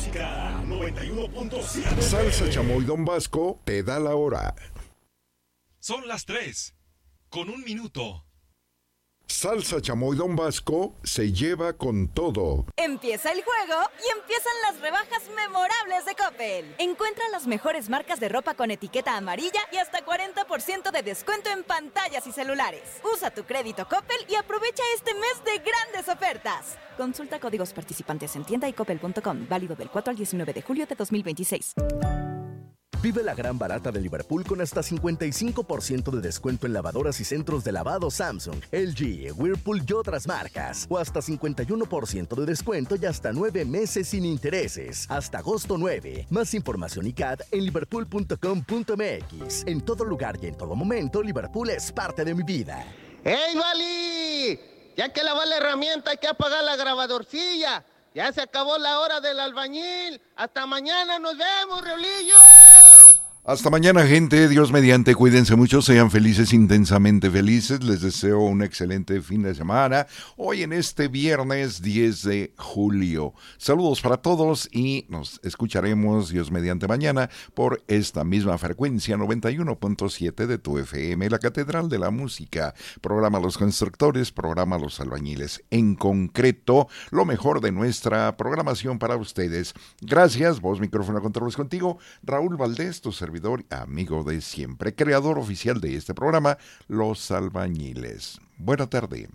música 91.7. Salsa Chamoy Don Vasco te da la hora. Son las 3:01. Salsa Chamoy Don Vasco se lleva con todo. Empieza el juego y empiezan las rebajas memorables de Coppel. Encuentra las mejores marcas de ropa con etiqueta amarilla y hasta 40% de descuento en pantallas y celulares. Usa tu crédito Coppel y aprovecha este mes de grandes ofertas. Consulta códigos participantes en tienda y coppel.com. Válido del 4 al 19 de julio de 2026. Vive la gran barata de Liverpool con hasta 55% de descuento en lavadoras y centros de lavado Samsung, LG, Whirlpool y otras marcas. O hasta 51% de descuento y hasta 9 meses sin intereses. Hasta agosto 9. Más información y CAD en liverpool.com.mx. En todo lugar y en todo momento, Liverpool es parte de mi vida. ¡Ey, Vali! Ya que lavar la herramienta hay que apagar la grabadorcilla. Ya se acabó la hora del albañil. Hasta mañana, nos vemos, Reolillo. Hasta mañana, gente. Dios mediante, cuídense mucho, sean felices, intensamente felices. Les deseo un excelente fin de semana. Hoy en este viernes 10 de julio. Saludos para todos y nos escucharemos, Dios mediante, mañana por esta misma frecuencia 91.7 de tu FM, la Catedral de la Música. Programa Los Constructores, programa Los Albañiles. En concreto, lo mejor de nuestra programación para ustedes. Gracias, voz, micrófono, controles contigo. Raúl Valdés, tu servidor, amigo de siempre, creador oficial de este programa, Los Albañiles. Buena tarde.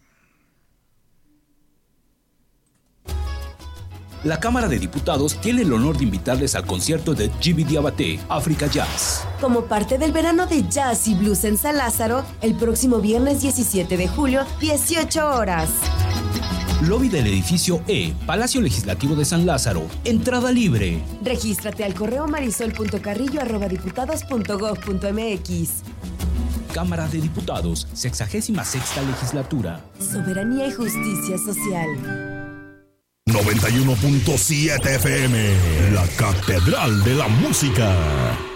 La Cámara de Diputados tiene el honor de invitarles al concierto de Djiby Diabaté, África Jazz. Como parte del verano de jazz y blues en San Lázaro, el próximo viernes 17 de julio, 18 horas. Lobby del edificio E, Palacio Legislativo de San Lázaro. Entrada libre. Regístrate al correo marisol.carrillo@diputados.gov.mx. Cámara de Diputados, 66ª Legislatura. Soberanía y justicia social. 91.7 FM, la Catedral de la Música.